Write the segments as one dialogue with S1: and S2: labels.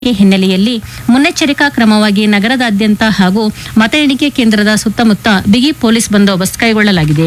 S1: ಹಿನ್ನೆಲೆಯಲ್ಲಿ ಮುನ್ನೆಚ್ಚರಿಕಾ ಕ್ರಮವಾಗಿ ನಗರದಾದ್ಯಂತ ಹಾಗೂ ಮತ ಎಣಿಕೆ ಕೇಂದ್ರದ ಸುತ್ತಮುತ್ತ ಬಿಗಿ ಪೊಲೀಸ್ ಬಂದೋಬಸ್ತ್ ಕೈಗೊಳ್ಳಲಾಗಿದೆ.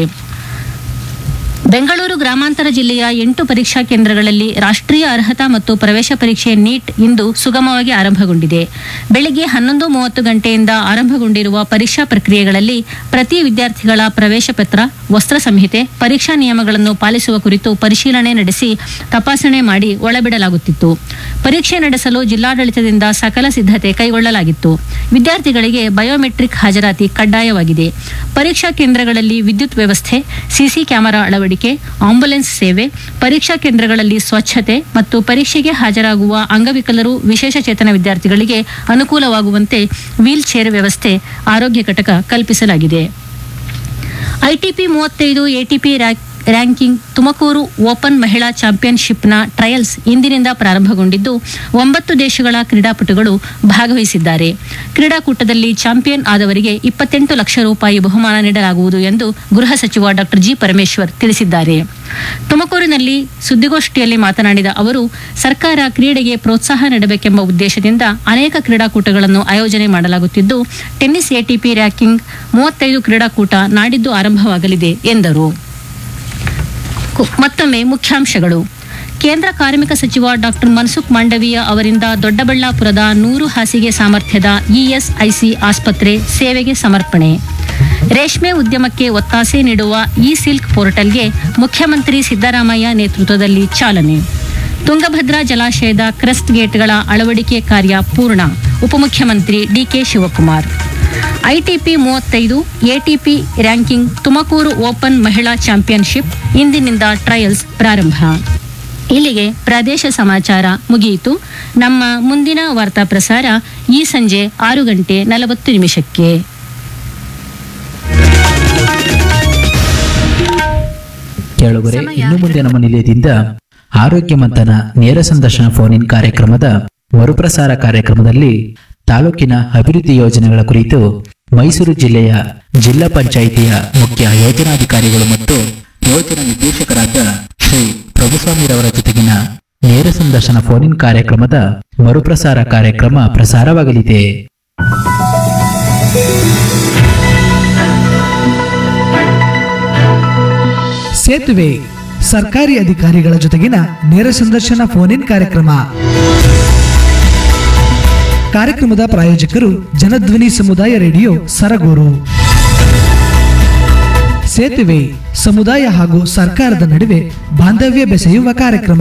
S1: ಬೆಂಗಳೂರು ಗ್ರಾಮಾಂತರ ಜಿಲ್ಲೆಯ 8 ಪರೀಕ್ಷಾ ಕೇಂದ್ರಗಳಲ್ಲಿ ರಾಷ್ಟ್ರೀಯ ಅರ್ಹತಾ ಮತ್ತು ಪ್ರವೇಶ ಪರೀಕ್ಷೆ ನೀಟ್ ಇಂದು ಸುಗಮವಾಗಿ ಆರಂಭಗೊಂಡಿದೆ. ಬೆಳಗ್ಗೆ 11:30 ಗಂಟೆಯಿಂದ ಆರಂಭಗೊಂಡಿರುವ ಪರೀಕ್ಷಾ ಪ್ರಕ್ರಿಯೆಗಳಲ್ಲಿ ಪ್ರತಿ ವಿದ್ಯಾರ್ಥಿಗಳ ಪ್ರವೇಶ ಪತ್ರ, ವಸ್ತ್ರ ಸಂಹಿತೆ, ಪರೀಕ್ಷಾ ನಿಯಮಗಳನ್ನು ಪಾಲಿಸುವ ಕುರಿತು ಪರಿಶೀಲನೆ ನಡೆಸಿ ತಪಾಸಣೆ ಮಾಡಿ ಒಳಬಿಡಲಾಗುತ್ತಿತ್ತು. ಪರೀಕ್ಷೆ ನಡೆಸಲು ಜಿಲ್ಲಾಡಳಿತದಿಂದ ಸಕಲ ಸಿದ್ಧತೆ ಕೈಗೊಳ್ಳಲಾಗಿತ್ತು. ವಿದ್ಯಾರ್ಥಿಗಳಿಗೆ ಬಯೋಮೆಟ್ರಿಕ್ ಹಾಜರಾತಿ ಕಡ್ಡಾಯವಾಗಿದೆ. ಪರೀಕ್ಷಾ ಕೇಂದ್ರಗಳಲ್ಲಿ ವಿದ್ಯುತ್ ವ್ಯವಸ್ಥೆ, ಸಿಸಿ ಕ್ಯಾಮೆರಾ ಅಳವಡಿಕೆ, ಆಂಬ್ಯುಲೆನ್ಸ್ ಸೇವೆ, ಪರೀಕ್ಷಾ ಕೇಂದ್ರಗಳಲ್ಲಿ ಸ್ವಚ್ಛತೆ ಮತ್ತು ಪರೀಕ್ಷೆಗೆ ಹಾಜರಾಗುವ ಅಂಗವಿಕಲರು, ವಿಶೇಷ ಚೇತನ ವಿದ್ಯಾರ್ಥಿಗಳಿಗೆ ಅನುಕೂಲವಾಗುವಂತೆ ವೀಲ್ ಚೇರ್ ವ್ಯವಸ್ಥೆ, ಆರೋಗ್ಯ ಘಟಕ ಕಲ್ಪಿಸಲಾಗಿದೆ. ITP 35 ATP ranking Tumakuru open ಮಹಿಳಾ ಚಾಂಪಿಯನ್ಶಿಪ್ನ ಟ್ರಯಲ್ಸ್ ಇಂದಿನಿಂದ ಪ್ರಾರಂಭಗೊಂಡಿದ್ದು 9 ದೇಶಗಳ ಕ್ರೀಡಾಪಟುಗಳು ಭಾಗವಹಿಸಿದ್ದಾರೆ. ಕ್ರೀಡಾಕೂಟದಲ್ಲಿ ಚಾಂಪಿಯನ್ ಆದವರಿಗೆ 28 ಲಕ್ಷ ರೂಪಾಯಿ ಬಹುಮಾನ ನೀಡಲಾಗುವುದು ಎಂದು ಗೃಹ ಸಚಿವ ಡಾ ಜಿ. ಪರಮೇಶ್ವರ್ ತಿಳಿಸಿದ್ದಾರೆ. ತುಮಕೂರಿನಲ್ಲಿ ಸುದ್ದಿಗೋಷ್ಠಿಯಲ್ಲಿ ಮಾತನಾಡಿದ ಅವರು, ಸರ್ಕಾರ ಕ್ರೀಡೆಗೆ ಪ್ರೋತ್ಸಾಹ ನೀಡಬೇಕೆಂಬ ಉದ್ದೇಶದಿಂದ ಅನೇಕ ಕ್ರೀಡಾಕೂಟಗಳನ್ನು ಆಯೋಜನೆ ಮಾಡಲಾಗುತ್ತಿದ್ದು, ಟೆನ್ನಿಸ್ ಎಟಿಪಿ ರ್ಯಾಂಕಿಂಗ್ 35 ಕ್ರೀಡಾಕೂಟ ನಾಡಿದ್ದು ಆರಂಭವಾಗಲಿದೆ ಎಂದರು. ಮತ್ತೊಮ್ಮೆ ಮುಖ್ಯಾಂಶಗಳು. ಕೇಂದ್ರ ಕಾರ್ಮಿಕ ಸಚಿವ ಡಾ ಮನ್ಸುಖ್ ಮಾಂಡವೀಯ ಅವರಿಂದ ದೊಡ್ಡಬಳ್ಳಾಪುರದ 100 ಹಾಸಿಗೆ ಸಾಮರ್ಥ್ಯದ ಇಎಸ್ಐಸಿ ಆಸ್ಪತ್ರೆ ಸೇವೆಗೆ ಸಮರ್ಪಣೆ. ರೇಷ್ಮೆ ಉದ್ಯಮಕ್ಕೆ ಒತ್ತಾಸೆ ನೀಡುವ ಇ ಸಿಲ್ಕ್ ಪೋರ್ಟಲ್ಗೆ ಮುಖ್ಯಮಂತ್ರಿ ಸಿದ್ದರಾಮಯ್ಯ ನೇತೃತ್ವದಲ್ಲಿ ಚಾಲನೆ. ತುಂಗಭದ್ರಾ ಜಲಾಶಯದ ಕ್ರಸ್ಟ್ ಗೇಟ್ಗಳ ಅಳವಡಿಕೆ ಕಾರ್ಯ ಪೂರ್ಣ. ಉಪಮುಖ್ಯಮಂತ್ರಿ DK Shivakumar. ITP 35 ATP ranking Tumakuru open ಮಹಿಳಾ ಚಾಂಪಿಯನ್ಶಿಪ್ ಇಂದಿನಿಂದ ಟ್ರಯಲ್ಸ್ ಪ್ರಾರಂಭ. ಇಲ್ಲಿಗೆ ಪ್ರದೇಶ ಸಮಾಚಾರ ಮುಗಿಯಿತು. ನಮ್ಮ ಮುಂದಿನ ವಾರ್ತಾ ಪ್ರಸಾರ ಈ ಸಂಜೆ 6:40
S2: ಕೇಳುಗರೆ, ಇನ್ನು ಮುಂದೆ ನಮ್ಮ ನಿಲಯದಿಂದ ಆರೋಗ್ಯ ಮಂಥನ ನೇರ ಸಂದರ್ಶನ ಫೋನ್ ಇನ್ ಕಾರ್ಯಕ್ರಮದ ಮರುಪ್ರಸಾರ ಕಾರ್ಯಕ್ರಮದಲ್ಲಿ ತಾಲೂಕಿನ ಅಭಿವೃದ್ಧಿ ಯೋಜನೆಗಳ ಕುರಿತು ಮೈಸೂರು ಜಿಲ್ಲೆಯ ಜಿಲ್ಲಾ ಪಂಚಾಯಿತಿಯ ಮುಖ್ಯ ಯೋಜನಾಧಿಕಾರಿಗಳು ಮತ್ತು ಯೋಜನಾ ನಿರ್ದೇಶಕರಾದ ಶ್ರೀ ಪ್ರಭುಸ್ವಾಮಿರವರ ಜೊತೆಗಿನ ನೇರ ಸಂದರ್ಶನ ಫೋನ್ ಇನ್ ಕಾರ್ಯಕ್ರಮದ ಮರುಪ್ರಸಾರ ಕಾರ್ಯಕ್ರಮ ಪ್ರಸಾರವಾಗಲಿದೆ.
S3: ಸೇತುವೆ ಸರ್ಕಾರಿ ಅಧಿಕಾರಿಗಳ ಜೊತೆಗಿನ ನೇರ ಸಂದರ್ಶನ ಫೋನ್ ಇನ್ ಕಾರ್ಯಕ್ರಮದ ಪ್ರಾಯೋಜಕರು ಜನಧ್ವನಿ ಸಮುದಾಯ ರೇಡಿಯೋ ಸರಗೂರು. ಸೇತುವೆ ಸಮುದಾಯ ಹಾಗೂ ಸರ್ಕಾರದ ನಡುವೆ ಬಾಂಧವ್ಯ ಬೆಸೆಯುವ ಕಾರ್ಯಕ್ರಮ.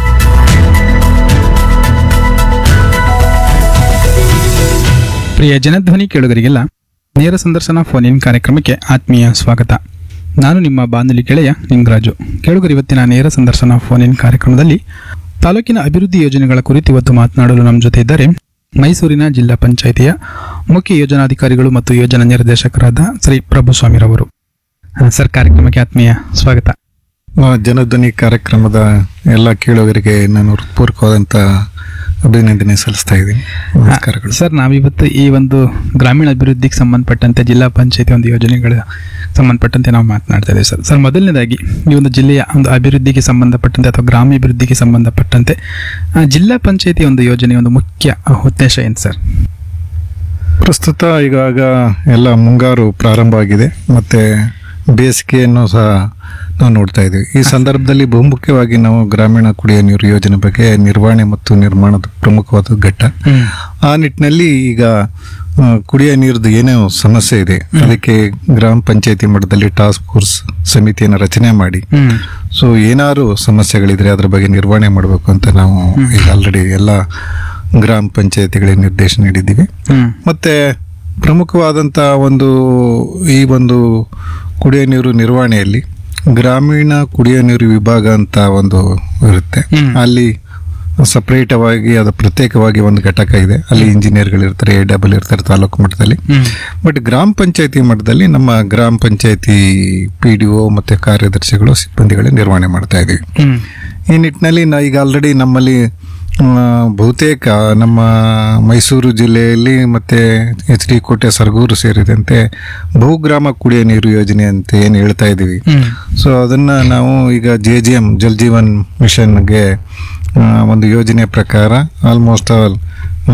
S4: ಪ್ರಿಯ ಜನಧ್ವನಿ ಕೇಳುಗರಿಗೆಲ್ಲ ನೇರ ಸಂದರ್ಶನ ಫೋನ್ ಇನ್ ಕಾರ್ಯಕ್ರಮಕ್ಕೆ ಆತ್ಮೀಯ ಸ್ವಾಗತ. ನಾನು ನಿಮ್ಮ ಬಾನುಲಿ ಗೆಳೆಯ ನಿಂಗರಾಜು. ಕೇಳುಗರು, ಇವತ್ತಿನ ನೇರ ಸಂದರ್ಶನ ಫೋನ್ ಇನ್ ಕಾರ್ಯಕ್ರಮದಲ್ಲಿ ತಾಲೂಕಿನ ಅಭಿವೃದ್ಧಿ ಯೋಜನೆಗಳ ಕುರಿತು ಇವತ್ತು ಮಾತನಾಡಲು ನಮ್ಮ ಜೊತೆ ಇದ್ದಾರೆ ಮೈಸೂರಿನ ಜಿಲ್ಲಾ ಪಂಚಾಯಿತಿಯ ಮುಖ್ಯ ಯೋಜನಾಧಿಕಾರಿಗಳು ಮತ್ತು ಯೋಜನಾ ನಿರ್ದೇಶಕರಾದ ಶ್ರೀ ಪ್ರಭುಸ್ವಾಮಿರವರು. ಸರ್, ಕಾರ್ಯಕ್ರಮಕ್ಕೆ ಆತ್ಮೀಯ ಸ್ವಾಗತ.
S5: ಜನಧ್ವನಿ ಕಾರ್ಯಕ್ರಮದ ಎಲ್ಲ ಕೇಳುಗರಿಗೆ ನಾನು ಹೃತ್ಪೂರ್ವಕವಾದಂಥ ಅಭಿನಂದನೆ ಸಲ್ಲಿಸ್ತಾ ಇದ್ದೀನಿ. ನಮಸ್ಕಾರಗಳು
S4: ಸರ್. ನಾವಿವತ್ತು ಈ ಒಂದು ಗ್ರಾಮೀಣ ಅಭಿವೃದ್ಧಿಗೆ ಸಂಬಂಧಪಟ್ಟಂತೆ ಜಿಲ್ಲಾ ಪಂಚಾಯತಿ ಒಂದು ಯೋಜನೆಗಳ ಸಂಬಂಧಪಟ್ಟಂತೆ ನಾವು ಮಾತನಾಡ್ತಾ ಇದ್ದೀವಿ ಸರ್. ಸರ್, ಮೊದಲನೇದಾಗಿ ಈ ಒಂದು ಜಿಲ್ಲೆಯ ಒಂದು ಅಭಿವೃದ್ಧಿಗೆ ಸಂಬಂಧಪಟ್ಟಂತೆ ಅಥವಾ ಗ್ರಾಮಾಭಿವೃದ್ಧಿಗೆ ಸಂಬಂಧಪಟ್ಟಂತೆ ಜಿಲ್ಲಾ ಪಂಚಾಯತಿ ಒಂದು ಯೋಜನೆ ಒಂದು ಮುಖ್ಯ ಉದ್ದೇಶ ಏನು ಸರ್?
S5: ಪ್ರಸ್ತುತ ಈಗಾಗ ಎಲ್ಲ ಮುಂಗಾರು ಪ್ರಾರಂಭ ಆಗಿದೆ, ಮತ್ತೆ ಬೇಸಿಗೆಯನ್ನು ಸಹ ನಾವು ನೋಡ್ತಾ ಇದ್ದೀವಿ. ಈ ಸಂದರ್ಭದಲ್ಲಿ ಬಹುಮುಖ್ಯವಾಗಿ ನಾವು ಗ್ರಾಮೀಣ ಕುಡಿಯುವ ನೀರು ಯೋಜನೆ ಬಗ್ಗೆ ನಿರ್ವಹಣೆ ಮತ್ತು ನಿರ್ಮಾಣದ ಪ್ರಮುಖವಾದ ಘಟ್ಟ. ಆ ನಿಟ್ಟಿನಲ್ಲಿ ಈಗ ಕುಡಿಯುವ ನೀರದ್ದು ಏನೋ ಸಮಸ್ಯೆ ಇದೆ, ಅದಕ್ಕೆ ಗ್ರಾಮ ಪಂಚಾಯತಿ ಮಟ್ಟದಲ್ಲಿ ಟಾಸ್ಕ್ ಫೋರ್ಸ್ ಸಮಿತಿಯನ್ನು ರಚನೆ ಮಾಡಿ ಸೊ ಏನಾದ್ರು ಸಮಸ್ಯೆಗಳಿದ್ರೆ ಅದ್ರ ಬಗ್ಗೆ ನಿರ್ವಹಣೆ ಮಾಡಬೇಕು ಅಂತ ನಾವು ಈಗ ಆಲ್ರೆಡಿ ಎಲ್ಲ ಗ್ರಾಮ ಪಂಚಾಯತಿಗಳಿಗೆ ನಿರ್ದೇಶನ ನೀಡಿದ್ದೀವಿ. ಮತ್ತೆ ಪ್ರಮುಖವಾದಂಥ ಈ ಒಂದು ಕುಡಿಯುವ ನೀರು ನಿರ್ವಹಣೆಯಲ್ಲಿ ಗ್ರಾಮೀಣ ಕುಡಿಯುವ ನೀರು ವಿಭಾಗ ಅಂತ ಒಂದು ಇರುತ್ತೆ. ಅಲ್ಲಿ ಸಪರೇಟ್ ಆಗಿ ಅದು ಪ್ರತ್ಯೇಕವಾಗಿ ಒಂದು ಘಟಕ ಇದೆ. ಅಲ್ಲಿ ಇಂಜಿನಿಯರ್ಗಳಿರ್ತಾರೆ, AW ಇರ್ತಾರೆ ತಾಲೂಕು ಮಟ್ಟದಲ್ಲಿ. ಬಟ್ ಗ್ರಾಮ ಪಂಚಾಯತಿ ಮಟ್ಟದಲ್ಲಿ ನಮ್ಮ ಗ್ರಾಮ ಪಂಚಾಯತಿ PDO ಮತ್ತೆ ಕಾರ್ಯದರ್ಶಿಗಳು ಸಿಬ್ಬಂದಿಗಳೇ ನಿರ್ವಹಣೆ ಮಾಡ್ತಾ ಇದ್ದೀವಿ. ಈ ನಿಟ್ಟಿನಲ್ಲಿ ಈಗ ಆಲ್ರೆಡಿ ನಮ್ಮಲ್ಲಿ ಬಹುತೇಕ ನಮ್ಮ ಮೈಸೂರು ಜಿಲ್ಲೆಯಲ್ಲಿ ಮತ್ತೆ HD ಕೋಟೆ, ಸರಗೂರು ಸೇರಿದಂತೆ ಬಹುಗ್ರಾಮ ಕುಡಿಯುವ ನೀರು ಯೋಜನೆ ಅಂತ ಏನು ಹೇಳ್ತಾ ಇದ್ದೀವಿ. ಸೊ ಅದನ್ನ ನಾವು ಈಗ JJM ಜಲ್ ಜೀವನ್ ಮಿಷನ್ಗೆ ಒಂದು ಯೋಜನೆ ಪ್ರಕಾರ ಆಲ್ಮೋಸ್ಟ್ ಆಲ್